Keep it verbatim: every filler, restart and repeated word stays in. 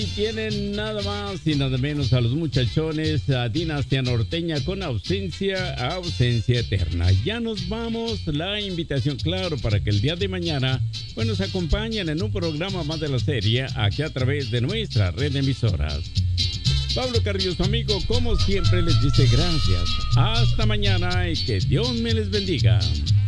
Y tienen nada más y nada menos a los muchachones, a Dinastía Norteña con ausencia, ausencia eterna. Ya nos vamos, la invitación, claro, para que el día de mañana pues nos acompañen en un programa más de la serie, aquí a través de nuestra red de emisoras. Pablo Carrillo, su amigo, como siempre les dice gracias. Hasta mañana y que Dios me les bendiga.